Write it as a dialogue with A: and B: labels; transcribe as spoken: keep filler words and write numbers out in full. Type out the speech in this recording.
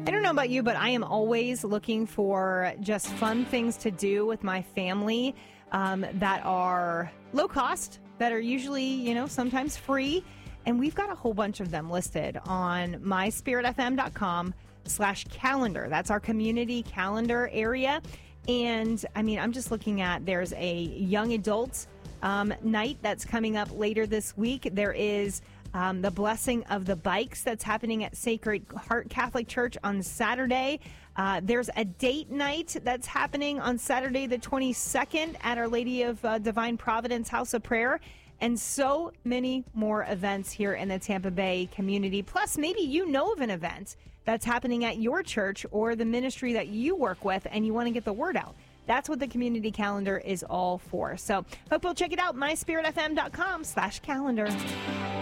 A: I don't know about you, but I am always looking for just fun things to do with my family um, that are low cost, that are usually, you know, sometimes free. And we've got a whole bunch of them listed on my spirit f m dot com slash calendar. That's our community calendar area. And I mean, I'm just looking at, there's a young adult um, night that's coming up later this week. There is Um, the Blessing of the Bikes that's happening at Sacred Heart Catholic Church on Saturday. Uh, there's a date night that's happening on Saturday the twenty-second at Our Lady of uh, Divine Providence House of Prayer. And so many more events here in the Tampa Bay community. Plus, maybe you know of an event that's happening at your church or the ministry that you work with and you want to get the word out. That's what the community calendar is all for. So hope you'll check it out, my spirit f m dot com slash calendar.